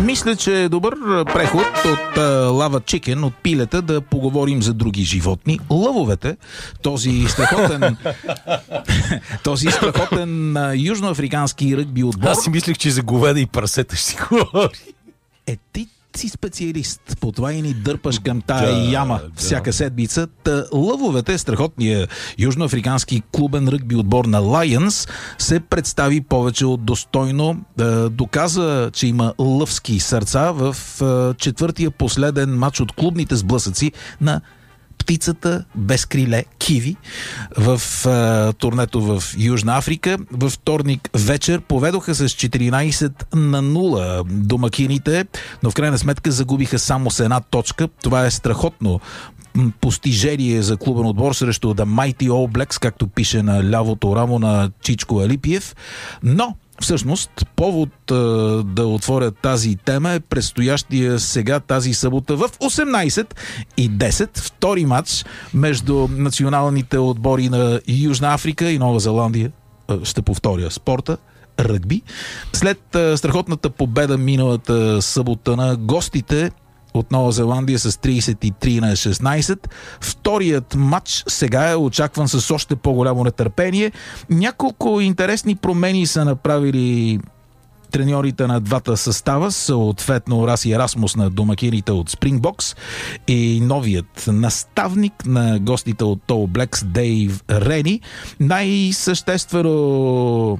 Мисля, че е добър преход от лава чикен, от пилета, да поговорим за други животни. Лъвовете, този страхотен южноафрикански ръгби отбор. Аз си мислех, че за говеда и прасета ще си говори. Ти си специалист, по това и ни дърпаш към тая яма всяка седмица. Лъвовете, страхотния южноафрикански клубен ръгби отбор на Lions, се представи повече от достойно. Доказа, че има лъвски сърца в четвъртия последен матч от клубните сблъсъци на птицата без криле Киви в турнето в Южна Африка. Във вторник вечер поведоха с 14-0 домакините, но в крайна сметка загубиха само с една точка. Това е страхотно постижение за клубен отбор срещу The Mighty All Blacks, както пише на лявото рамо на Чичко Алипиев. Но всъщност, повод да отворя тази тема е предстоящия сега тази събота в 18:10 втори матч между националните отбори на Южна Африка и Нова Зеландия. Ще повторя спорта. Ръгби. След страхотната победа миналата събота на гостите от Нова Зеландия с 33-16. Вторият матч сега е очакван с още по-голямо нетърпение. Няколко интересни промени са направили треньорите на двата състава, съответно Раси Ерасмус на домакините от Спрингбокс и новият наставник на гостите от All Blacks Дейв Рени. Най-съществено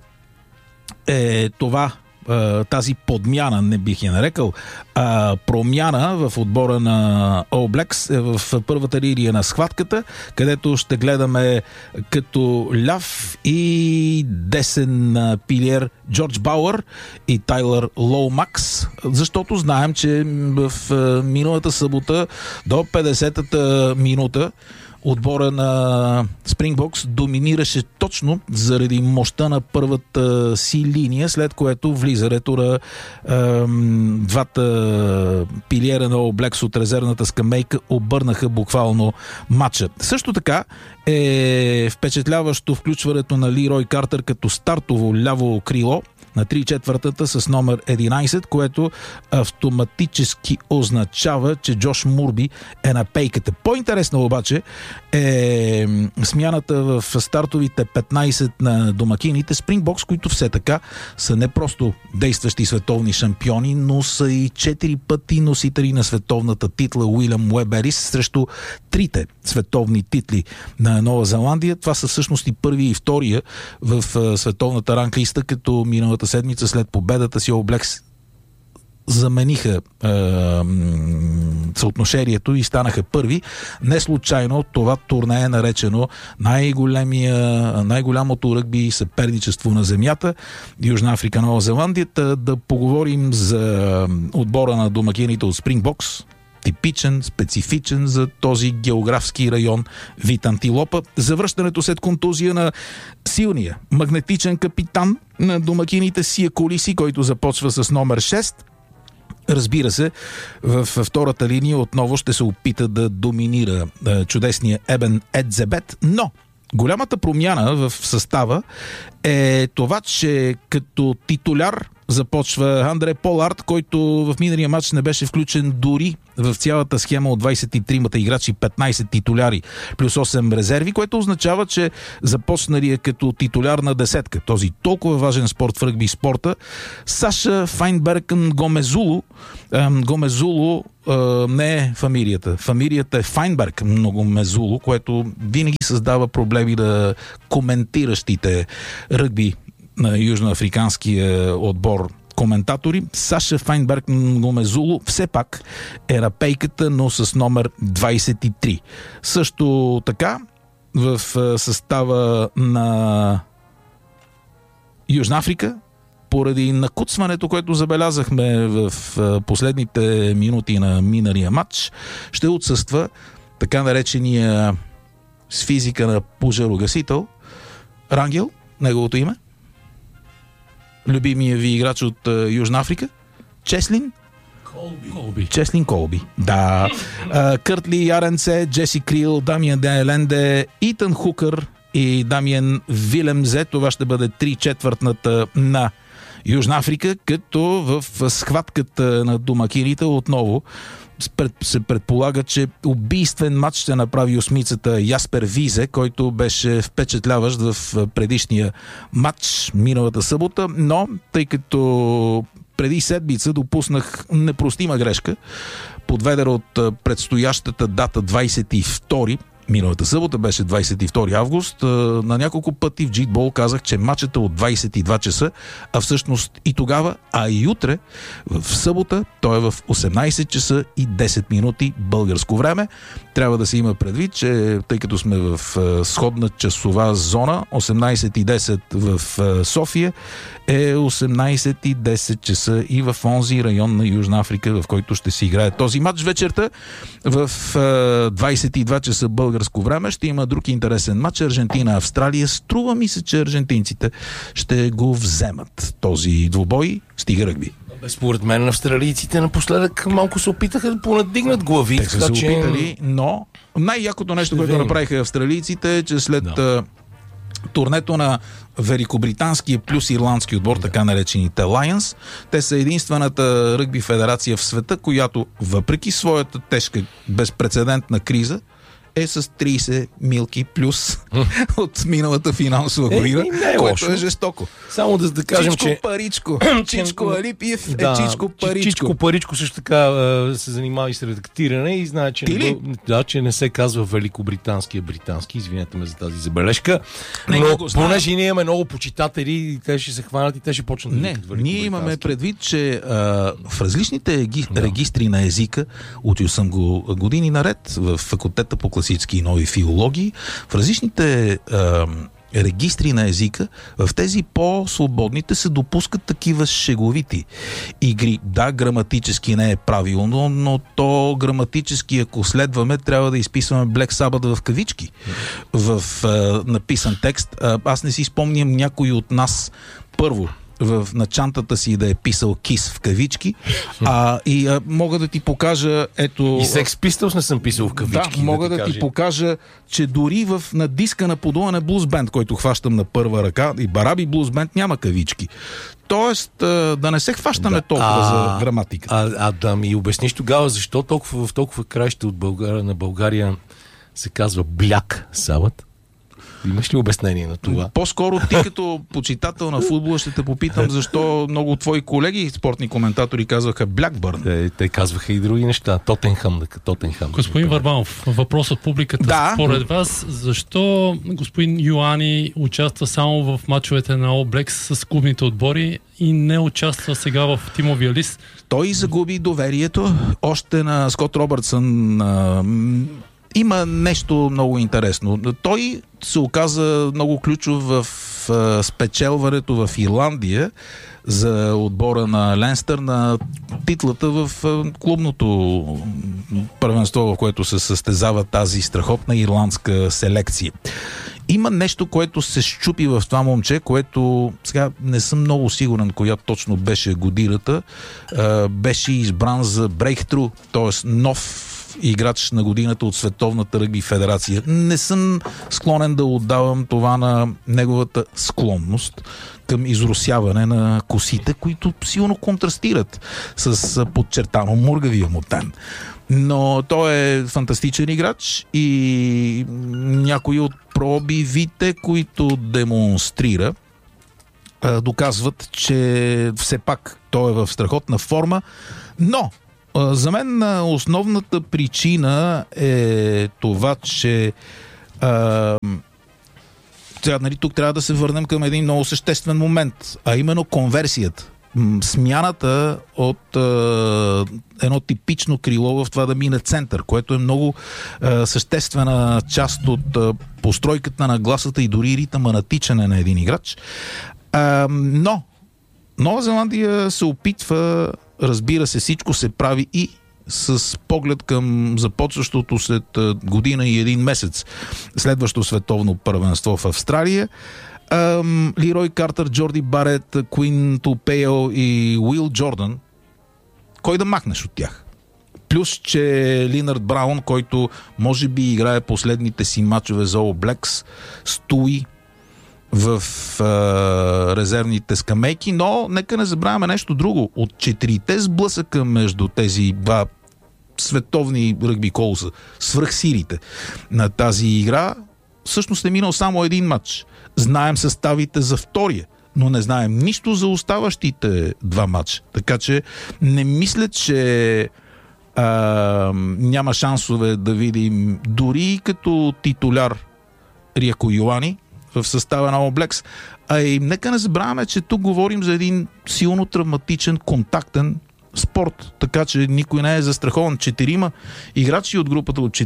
е това, тази подмяна, не бих я нарекал, промяна в отбора на All Blacks в първата линия на схватката, където ще гледаме като ляв и десен пилиер Джордж Бауър и Тайлър Лоумакс, защото знаем, че в миналата събота до 50-та минута отбора на Спрингбокс доминираше точно заради мощта на първата си линия, след което влизането на двата пилиера на All Blacks от резервната скамейка обърнаха буквално матча. Също така е впечатляващо включването на Лирой Картер като стартово ляво крило на 3/4 с номер 11, което автоматически означава, че Джош Мурби е на пейката. По-интересно обаче е смяната в стартовите 15 на домакините Спрингбокс, които все така са не просто действащи световни шампиони, но са и 4 пъти носители на световната титла Уилям Уеберис срещу трите световни титли на Нова Зеландия. Това са всъщност и първи и втория в световната ранглиста, като миналата седмица след победата си All Blacks замениха съотношението и станаха първи. Не случайно това турне е наречено най-голямото ръгби съперничество на земята. Южна Африка, Нова Зеландия. Да поговорим за отбора на домакините от Спрингбокс. Типичен, специфичен за този географски район вид антилопа. Завръщането след контузия на силния магнетичен капитан на домакините Сия Колиси, който започва с номер 6. Разбира се, във втората линия отново ще се опита да доминира чудесния Ебен Едзебет, но голямата промяна в състава е това, че като титуляр започва Андре Полард, който в миналия матч не беше включен дори в цялата схема от 23-мата играчи, 15 титуляри плюс 8 резерви, което означава, че започналия като титуляр на десетка. Този толкова важен спорт в ръгби спорта. Саша Файнберген Гомезулу. Гомезулу не е фамилията. Фамилията е Файнберг Гомезулу, което винаги създава проблеми на коментиращите ръгби на южноафриканския отбор коментатори. Саша Файнберг Гомезулу все пак е на пейката, но с номер 23. Също така в състава на Южна Африка, поради накуцването, което забелязахме в последните минути на миналия матч, ще отсъства така наречения с физика на пожарогасител Рангел, неговото име, любимия ви играч от Южна Африка, Чеслин Колби. Чеслин Колби. Да. Къртли Яренце, Джеси Крил, Дамиен Деленде, Итан Хукър и Дамиен Вилемзе. Това ще бъде 3/4 на Южна Африка, като в схватката на домакините отново се предполага, че убийствен матч ще направи осмицата Яспер Визе, който беше впечатляващ в предишния матч миналата събота, но тъй като преди седмица допуснах непростима грешка, подведена от предстоящата дата 22, миналата събота беше 22 август, на няколко пъти в Джитбол казах, че матчът е от 22 часа, а всъщност и тогава, а и утре, в събота, той е в 18 часа и 10 минути българско време. Трябва да се има предвид, че тъй като сме в сходна часова зона, 18:10 в София е 18:10 часа и в онзи район на Южна Африка, в който ще се играе този матч. Вечерта в 22 часа българско време ще има друг интересен матч. Аржентина-Австралия. Струва ми се, че аржентинците ще го вземат този двубой. Стига ръгби. Според мен австралийците напоследък малко се опитаха да понадигнат глави. Те са се опитали, но най-якото нещо, което направиха австралийците е, че след турнето на великобританския плюс ирландски отбор, така наречените Lions, те са единствената ръгби федерация в света, която въпреки своята тежка, безпрецедентна криза, е с 30 милки плюс от миналата финансова година, което е жестоко. Само да кажем, Чичко че... Паричко. Чичко Алипиев е Чичко Паричко. Чичко Паричко също така се занимава и с редактиране и знае, че, че не се казва великобритански, а британски. Извинете ме за тази забележка. Но понеже ние имаме много почитатели, те ще се хванат и те ще почнат да викат ние имаме предвид, че в различните регистри на езика, учил съм го години наред в факултета по класически и нови филологии, в различните регистри на езика, в тези по-свободните се допускат такива шеговити игри. Да, граматически не е правилно, но то граматически, ако следваме, трябва да изписваме Black Sabbath в кавички в написан текст. Аз не си спомням някой от нас първо на чантата си да е писал Кис в кавички, мога да ти покажа, ето... И Sex Pistols не съм писал в кавички. Да, мога да ти покажа, че дори на диска на подуване Blues Band, който хващам на първа ръка, и Бараби Blues Band няма кавички. Тоест, да не се хващаме толкова за граматиката. Да ми обясниш тогава, защо в толкова краища от на България се казва Black Sabbath? Имаш ли обяснение на това? По-скоро ти като почитател на футбола ще те попитам защо много твои колеги, спортни коментатори, казваха Blackburn. Те казваха и други неща. Тотенхам. Господин Върбанов, въпрос от публиката. Да. Според вас, защо господин Йоани участва само в мачовете на All Blacks с клубните отбори и не участва сега в тимовия лист? Той загуби доверието. Още на Скот Робъртсън има нещо много интересно. Той се оказа много ключов в спечелването в Ирландия за отбора на Ленстър на титлата в клубното първенство, в което се състезава тази страхотна ирландска селекция. Има нещо, което се счупи в това момче, което сега не съм много сигурен коя точно беше годината. Беше избран за Breakthrough, т.е. нов играч на годината от Световната ръгби федерация. Не съм склонен да отдавам това на неговата склонност към изросяване на косите, които силно контрастират с подчертано мургавия му тен. Но той е фантастичен играч и някои от пробивите, които демонстрира, доказват, че все пак той е в страхотна форма, но за мен основната причина е това, че тук трябва да се върнем към един много съществен момент, а именно конверсията. Смяната от едно типично крило в това да мине център, което е много съществена част от постройката на гласата и дори ритъма на тичане на един играч. Но Нова Зеландия се опитва, разбира се, всичко се прави и с поглед към започващото след година и един месец следващо световно първенство в Австралия. Лерой Картер, Джорди Барет, Куин Тупейл и Уил Джордан. Кой да махнеш от тях? Плюс, че Линард Браун, който може би играе последните си мачове за All Blacks, стои в резервните скамейки, но нека не забравяме нещо друго. От 4-те сблъсъка между тези два световни ръгби колоса, свръхсилите на тази игра, всъщност е минал само един матч. Знаем съставите за втория, но не знаем нищо за оставащите два матча. Така че не мисля, че няма шансове да видим дори като титуляр Рияко Йоани в състава на All Blacks. А и нека не забравяме, че тук говорим за един силно травматичен, контактен спорт. Така че никой не е застрахован. 4 играчи от групата от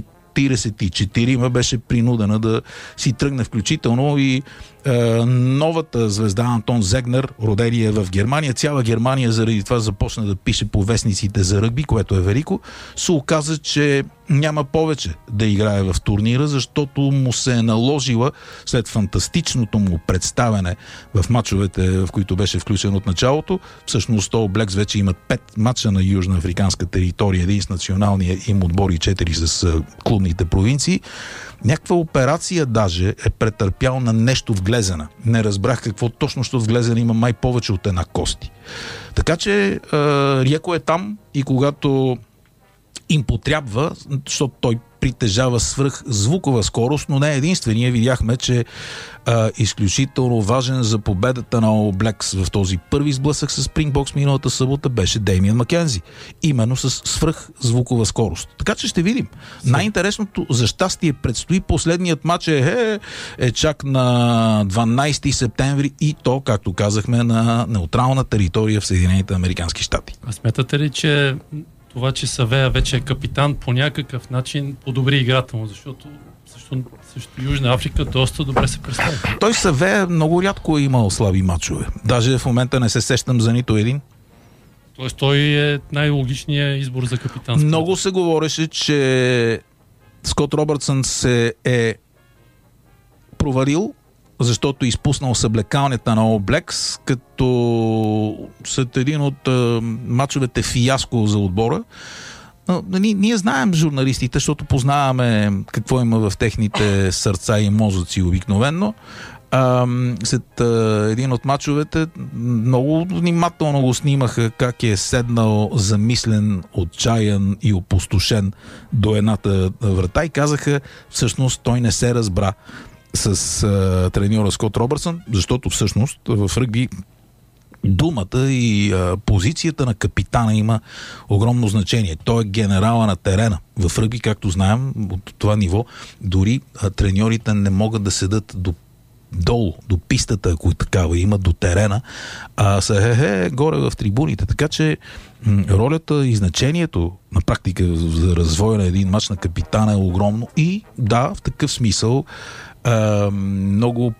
44 беше принудена да си тръгне, включително и новата звезда Антон Зегнер, родения в Германия. Цяла Германия заради това започна да пише по вестниците за ръгби, което е велико. Се оказа, че няма повече да играе в турнира, защото му се е наложила след фантастичното му представяне в мачовете, в които беше включен от началото. Всъщност All Blacks вече имат 5 мача на южноафриканска територия, един с националния им отбор и 4 с клубните провинции. Някаква операция даже е претърпял на нещо в глезена. Не разбрах какво точно, защото в глезена има май повече от една кости. Така че Рияко е там и когато им потрябва, защото той притежава свръхзвукова скорост, но не единствения. Видяхме, че изключително важен за победата на All Blacks в този първи сблъсък с Спрингбокс миналата събота беше Деймиан Макензи. Именно с свръхзвукова скорост. Така че ще видим. Най-интересното за щастие предстои. Последният матч е чак на 12 септември и то, както казахме, на неутрална територия в Съединените американски щати. А смятате ли, че това, че Савея вече е капитан, по някакъв начин подобри играта му, защото също Южна Африка доста добре се представя? Той Савея много рядко е имал слаби мачове. Даже в момента не се сещам за нито един. Тоест той е най-логичният избор за капитан. Много се говореше, че Скот Робъртсън се е провалил, защото изпуснал съблекалнята на All Blacks, като след един от мачовете фиаско за отбора. Ние знаем журналистите, защото познаваме какво има в техните сърца и мозъци обикновенно. След един от мачовете много внимателно го снимаха как е седнал замислен, отчаян и опустошен до едната врата и казаха, всъщност той не се разбра с треньора Скот Робъртсън, защото всъщност в ръгби думата и позицията на капитана има огромно значение. Той е генерала на терена. В ръгби, както знаем, от това ниво, дори треньорите не могат да седат долу, до пистата, ако и такава има, до терена, а са горе в трибуните. Така че ролята и значението на практика за развоя на един мач на капитана е огромно и да, в такъв смисъл много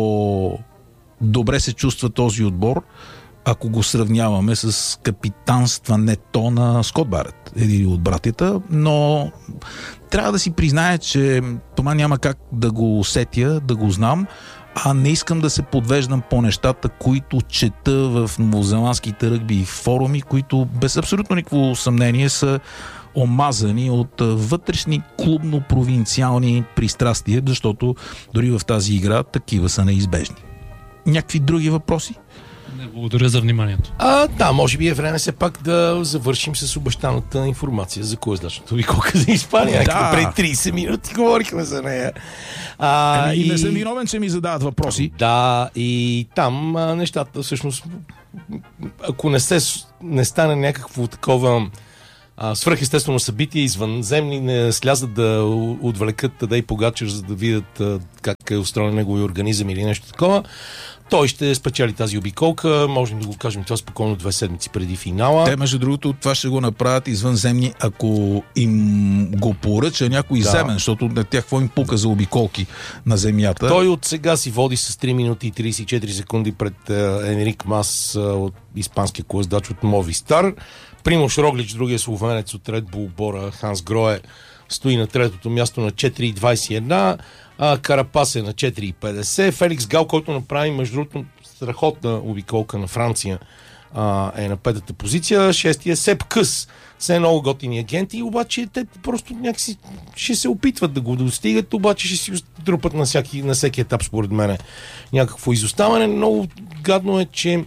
по-добре се чувства този отбор, ако го сравняваме с капитанстването на Скот Барет, един от братята, но трябва да си призная, че това няма как да го усетя, да го знам, а не искам да се подвеждам по нещата, които чета в новозеландските ръгби форуми, които без абсолютно никакво съмнение са омазани от вътрешни клубно-провинциални пристрастия, защото дори в тази игра такива са неизбежни. Някакви други въпроси? Не, благодаря за вниманието. Да, може би е време все пак да завършим с обещаната информация за коездачната обиколка за Испания. Да. Преди 30 минути говорихме за нея. И не съм виновен, че ми задават въпроси. Да, и там нещата всъщност, ако не стане някакво такова свръхестествено събитие, извънземни не слязат да отвлекат Тадей Погачар, за да видят как е устроен неговия организъм или нещо такова, той ще спечели тази обиколка. Можем да го кажем това спокойно 2 седмици преди финала. Те, между другото, това ще го направят извънземни, ако им го поръча някой земен, защото на тях какво им пука за обиколки на земята. Той от сега си води с 3 минути и 34 секунди пред Енрик Мас от испанския коездач от Movistar. Примош Роглич, другия словенец от Red Bull Бора, Ханс Грое, стои на третото място на 4.21, Карапас е на 4.50, Феликс Гал, който направи между другото страхотна обиколка на Франция е на петата позиция, шестия Сеп Къс. Все много готини агенти, обаче те просто някакси ще се опитват да го достигат, обаче ще си трупат на всеки етап, според мен, някакво изоставане. Много гадно е, че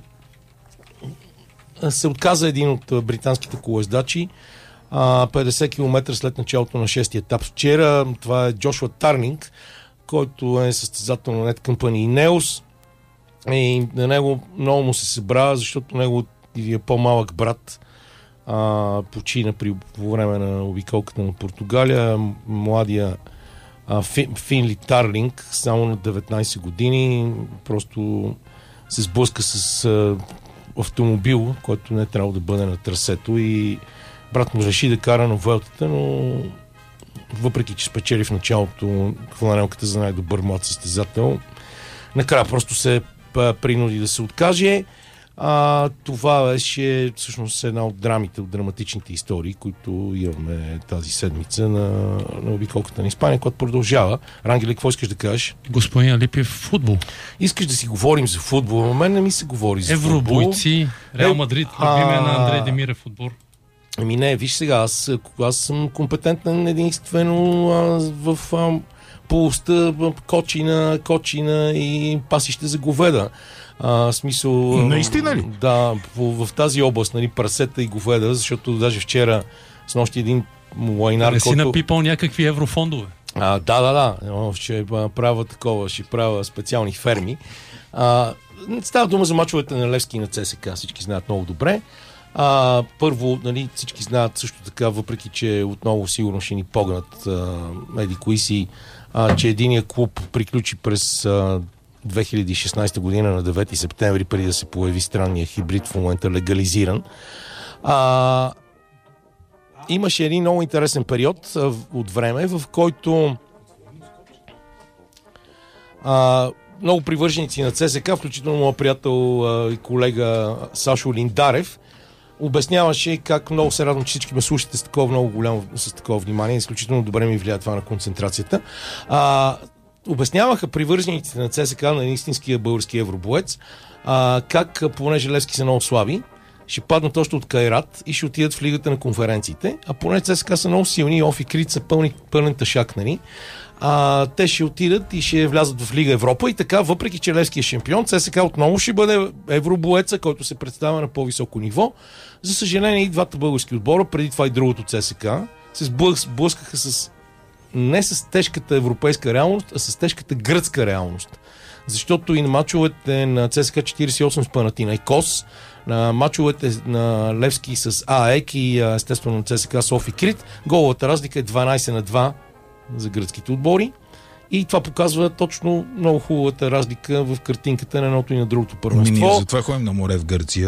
се отказа един от британските колездачи 50 км след началото на шестия етап вчера. Това е Джошуа Тарнинг, който е състезател на Net Company и Neos. И на него много му се събра, защото неговият по-малък брат почина по време на обиколката на Португалия. Младия Финли Тарлинг, само на 19 години, просто се сблъска с автомобил, който не е трябвало да бъде на трасето, и брат му реши да кара на Vuelta, но въпреки че спечели в началото фланелката за най-добър млад състезател, накрая просто се принуди да се откаже. Това беше всъщност една от драмите, от драматичните истории, които имаме тази седмица на обиколката на Испания, която продължава. Рангеле, какво искаш да кажеш? Господин Алипиев, футбол. Искаш да си говорим за футбол? На мен не ми се говори за футбол. Евробойци, Реал Мадрид, любимия на Андрей Демирев отбор. Ами не, виж сега, аз съм компетентен единствено в полостта кочина и пасище за говеда. Смисъл... Наистина ли? Да, в тази област, нали, прасета и говеда, защото даже вчера с нощи един лайнар, не си напипал някакви еврофондове. Да. Ще правя такова, ще правя специални ферми. Става дума за мачовете на Левски и на ЦСКА, всички знаят много добре. Първо, нали, всички знаят също така, въпреки че отново сигурно ще ни погнат кои си, че единият клуб приключи през 2016 година на 9 септември, преди да се появи странния хибрид, в момента легализиран. Имаше един много интересен период от време, в който много привърженици на ЦСКА, включително моят приятел и колега Сашо Линдарев, обясняваше как много се радвам, че всички ме слушате с такова внимание. Изключително добре ми влияе това на концентрацията. Обясняваха привържениците на ЦСКА, на истинския български евробоец, как, понеже Левски са много слаби, ще паднат още от Кайрат и ще отидат в лигата на конференциите, а поне ЦСКА са много силни и Офи Крит са пълен ташак, нали? Те ще отидат и ще влязат в Лига Европа и така, въпреки че Левски е шампион, ЦСКА отново ще бъде евробоеца, който се представя на по-високо ниво. За съжаление и двата български отбора, преди това и другото ЦСКА, се сблъскаха не с тежката европейска реалност, а с тежката гръцка реалност. Защото и на мачовете на ЦСКА 48 с Панатинайкос, на мачовете на Левски с АЕК и естествено на ЦСКА с Офи Крит, головата разлика е 12-2 за гръцките отбори. И това показва точно много хубавата разлика в картинката на едното и на другото първенство. Ние затова ходим на море в Гърция.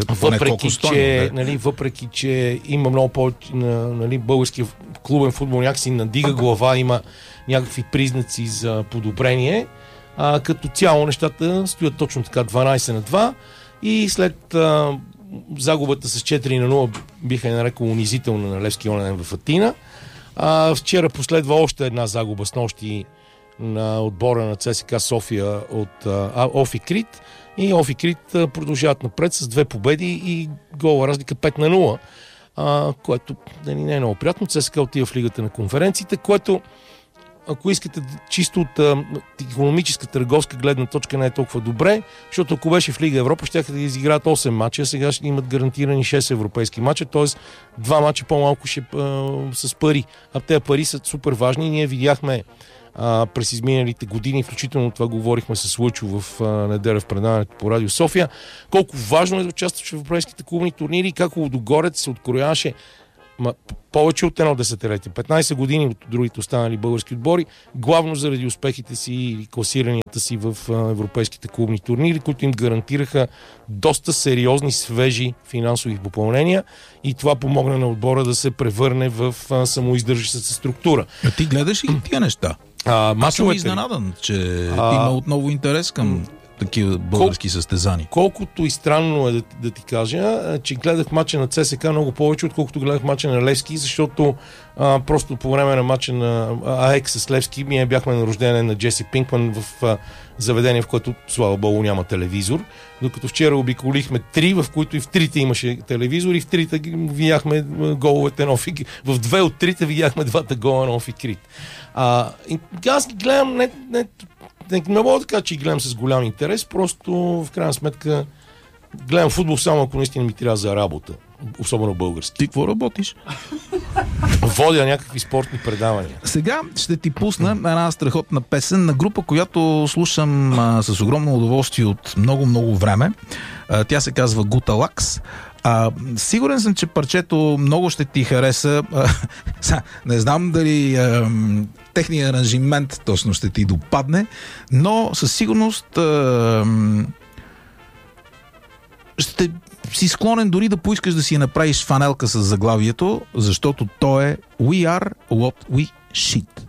Въпреки че има много повече, нали, български клубен футбол някакси надига глава, има някакви признаци за подобрение. Като цяло нещата стоят точно така 12-2 и след загубата с 4-0 биха нарекал унизителна на Левски онен в Атина. Вчера последва още една загуба с нощи на отбора на ЦСКА София от Офи Крит, и Офи Крит продължават напред с 2 победи и гола разлика 5-0, което не е много приятно. ЦСКА отива в лигата на конференциите, което, ако искате чисто от икономическа търговска гледна точка, не е толкова добре, защото ако беше в Лига Европа, ще да изиграят 8 мача, сега ще имат гарантирани 6 европейски мача, т.е. 2 мача по-малко ще с пари. А тези пари са супер важни. Ние видяхме през изминалите години, включително това говорихме с Лъчо в неделя в предаването по Радио София, колко важно е да участваш в европейските клубни турнири и как Лудогорец се открояваше повече от едно десетилетие, 15 години от другите останали български отбори, главно заради успехите си и класиранията си в европейските клубни турнири, които им гарантираха доста сериозни, свежи финансови попълнения, и това помогна на отбора да се превърне в самоиздържаща се структура. А ти гледаш и тия неща? Аз съм изненадан, че има отново интерес към такива български състезания. Колкото и странно е да ти кажа, че гледах мача на ЦСК много повече, отколкото гледах мача на Левски, защото просто по време на мача на АЕК с Левски ние бяхме на рождение на Джеси Пинкман в заведение, в което, слава богу, няма телевизор. Докато вчера обиколихме 3, в които и в 3 имаше телевизор, и в 3 видяхме головете на Офи. В 2 от 3 видяхме 2 гола на Офи Крит. Аз ги гледам, не мога да кажа, че ги гледам с голям интерес, просто в крайна сметка гледам футбол само ако наистина ми трябва за работа. Особено български. Ти какво работиш? Водя някакви спортни предавания. Сега ще ти пусна една страхотна песен на група, която слушам с огромно удоволствие от много време. Тя се казва Гуталакс. Сигурен съм, че парчето много ще ти хареса. Не знам дали техният аранжимент точно ще ти допадне, но със сигурност ще си склонен дори да поискаш да си направиш фанелка с заглавието, защото то е We are what we shit.